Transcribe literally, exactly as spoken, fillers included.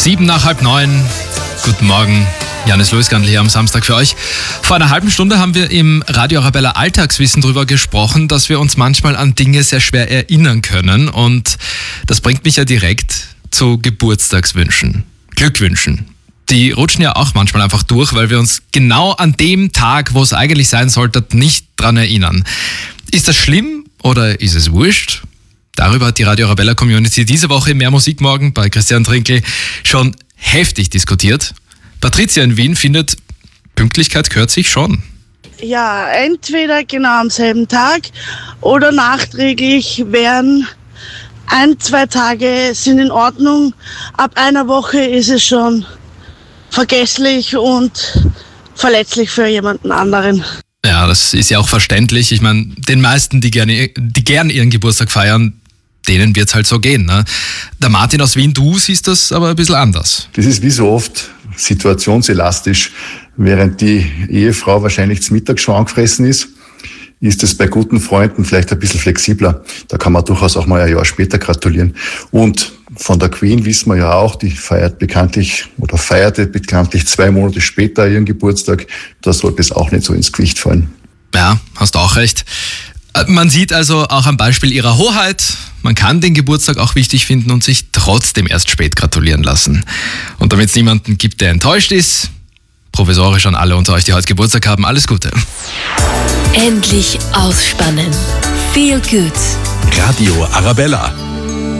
Sieben nach halb neun. Guten Morgen. Janis Lösgandl hier am Samstag für euch. Vor einer halben Stunde haben wir im Radio Arabella Alltagswissen darüber gesprochen, dass wir uns manchmal an Dinge sehr schwer erinnern können. Und das bringt mich ja direkt zu Geburtstagswünschen, Glückwünschen. Die rutschen ja auch manchmal einfach durch, weil wir uns genau an dem Tag, wo es eigentlich sein sollte, nicht dran erinnern. Ist das schlimm oder ist es wurscht? Darüber hat die Radio Arabella Community diese Woche im Mehr Musik morgen bei Christian Trinkl schon heftig diskutiert. Patricia in Wien findet, Pünktlichkeit gehört sich schon. Ja, entweder genau am selben Tag oder nachträglich wären ein, zwei Tage sind in Ordnung. Ab einer Woche ist es schon vergesslich und verletzlich für jemanden anderen. Ja, das ist ja auch verständlich. Ich meine, den meisten, die gerne, die gern ihren Geburtstag feiern, denen wird's halt so gehen. Ne? Der Martin aus Wien, du siehst das aber ein bisschen anders. Das ist wie so oft situationselastisch. Während die Ehefrau wahrscheinlich zum Mittag schon angefressen ist, ist es bei guten Freunden vielleicht ein bisschen flexibler. Da kann man durchaus auch mal ein Jahr später gratulieren. Und von der Queen wissen wir ja auch, die feiert bekanntlich oder feierte bekanntlich zwei Monate später ihren Geburtstag. Da sollte es auch nicht so ins Gewicht fallen. Ja, hast auch recht. Man sieht also auch am Beispiel ihrer Hoheit, man kann den Geburtstag auch wichtig finden und sich trotzdem erst spät gratulieren lassen. Und damit es niemanden gibt, der enttäuscht ist, provisorisch an alle unter euch, die heute Geburtstag haben, alles Gute. Endlich ausspannen. Feel good. Radio Arabella.